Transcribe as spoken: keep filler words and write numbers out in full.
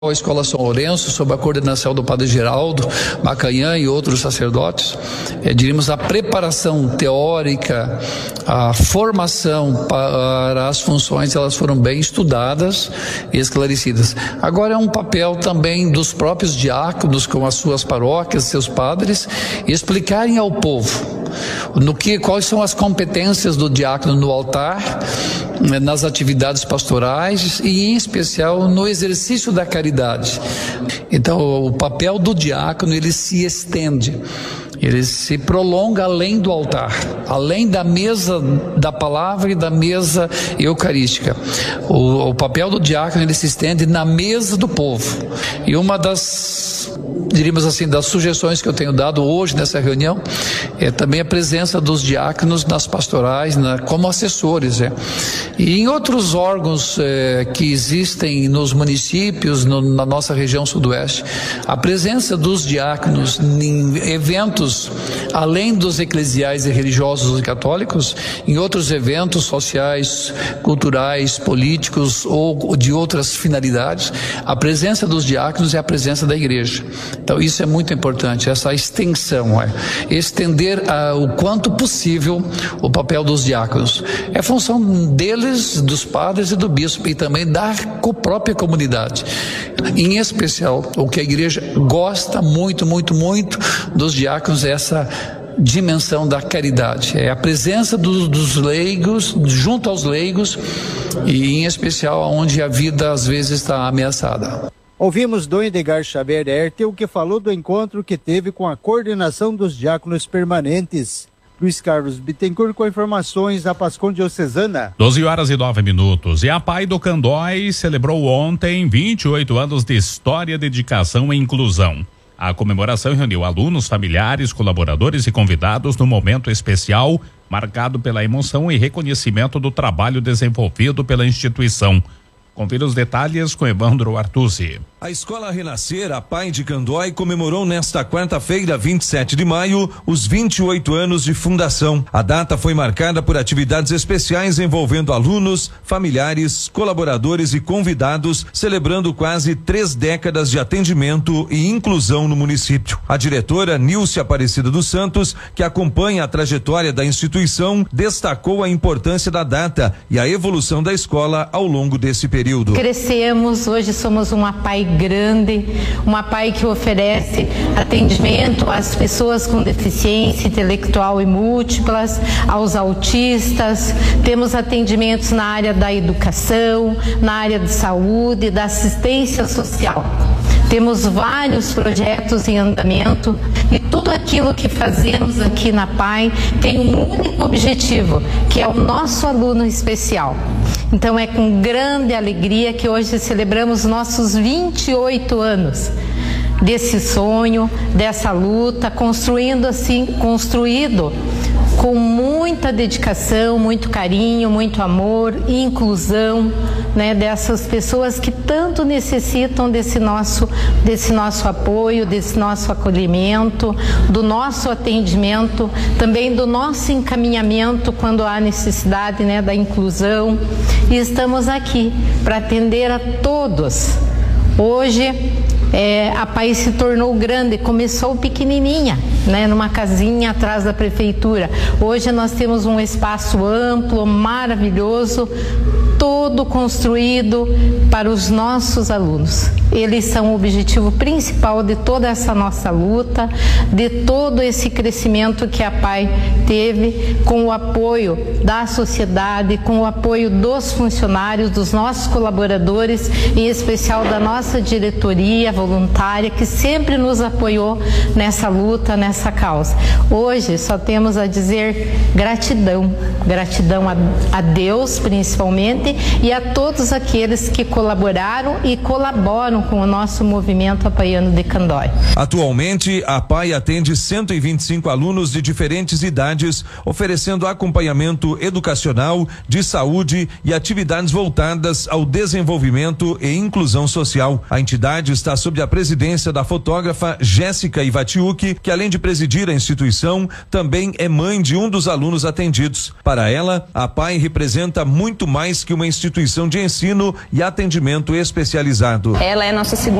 A Escola São Lourenço, sob a coordenação do Padre Geraldo Macanhã e outros sacerdotes, é, diríamos, a preparação teórica, a formação para as funções, elas foram bem estudadas e esclarecidas. Agora é um papel também dos próprios diáconos, com as suas paróquias, seus padres, explicarem ao povo no que, quais são as competências do diácono no altar, nas atividades pastorais e em especial no exercício da caridade. Então o papel do diácono, ele se estende, ele se prolonga além do altar, além da mesa da palavra e da mesa eucarística. O, o papel do diácono, ele se estende na mesa do povo. E uma das, diríamos assim, das sugestões que eu tenho dado hoje nessa reunião é também a presença dos diáconos nas pastorais, na, como assessores. É. E em outros órgãos é, que existem nos municípios, no, na nossa região sudoeste, a presença dos diáconos em eventos além dos eclesiais e religiosos e católicos, em outros eventos sociais, culturais, políticos ou de outras finalidades, a presença dos diáconos é a presença da igreja. Então isso é muito importante, essa extensão, é, estender a, o quanto possível o papel dos diáconos. É função deles, dos padres e do bispo, e também da própria comunidade. Em especial, o que a igreja gosta muito, muito, muito dos diáconos é essa dimensão da caridade, é a presença do, dos leigos, junto aos leigos, e em especial onde a vida às vezes está ameaçada. Ouvimos Dom Edgar Xavier Hertel, que falou do encontro que teve com a coordenação dos diáconos permanentes. Luiz Carlos Bittencourt com informações da Pascom Diocesana. doze horas e nove minutos. E a Pai do Candói celebrou ontem vinte e oito anos de história, dedicação e inclusão. A comemoração reuniu alunos, familiares, colaboradores e convidados num momento especial, marcado pela emoção e reconhecimento do trabalho desenvolvido pela instituição. Confira os detalhes com Evandro Artusi. A Escola Renascer, a Pai de Candói, comemorou nesta quarta-feira, vinte e sete de maio, os vinte e oito anos de fundação. A data foi marcada por atividades especiais envolvendo alunos, familiares, colaboradores e convidados, celebrando quase três décadas de atendimento e inclusão no município. A diretora Nilce Aparecida dos Santos, que acompanha a trajetória da instituição, destacou a importância da data e a evolução da escola ao longo desse período. Crescemos, hoje somos uma Pai grande, uma Pai que oferece atendimento às pessoas com deficiência intelectual e múltiplas, aos autistas, temos atendimentos na área da educação, na área de saúde, da assistência social. Temos vários projetos em andamento e tudo aquilo que fazemos aqui na Pai tem um único objetivo, que é o nosso aluno especial. Então é com grande alegria que hoje celebramos nossos vinte e oito anos desse sonho, dessa luta, construindo assim, construído com muita dedicação, muito carinho, muito amor e inclusão, né, dessas pessoas que tanto necessitam desse nosso, desse nosso apoio, desse nosso acolhimento, do nosso atendimento, também do nosso encaminhamento quando há necessidade, né, da inclusão. E estamos aqui para atender a todos. Hoje É, a Pai se tornou grande, começou pequenininha, né, numa casinha atrás da prefeitura. Hoje nós temos um espaço amplo, maravilhoso, todo construído para os nossos alunos. Eles são o objetivo principal de toda essa nossa luta, de todo esse crescimento que a Pai teve com o apoio da sociedade, com o apoio dos funcionários, dos nossos colaboradores, em especial da nossa diretoria voluntária, que sempre nos apoiou nessa luta, nessa causa. Hoje só temos a dizer gratidão, gratidão a, a Deus principalmente e a todos aqueles que colaboraram e colaboram com o nosso movimento apaiano de Candói. Atualmente, a Pai atende cento e vinte e cinco alunos de diferentes idades, oferecendo acompanhamento educacional, de saúde e atividades voltadas ao desenvolvimento e inclusão social. A entidade está sob a presidência da fotógrafa Jéssica Ivatiuk, que além de presidir a instituição, também é mãe de um dos alunos atendidos. Para ela, a Pai representa muito mais que uma instituição de ensino e atendimento especializado. Ela é é a nossa segunda